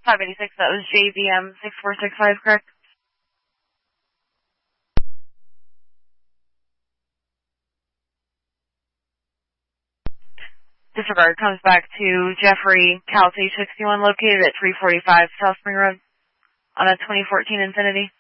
586, that was JBM 6465, correct? Disregard comes back to Jeffrey Cal 61 located at 345 South Spring Road on a 2014 Infiniti.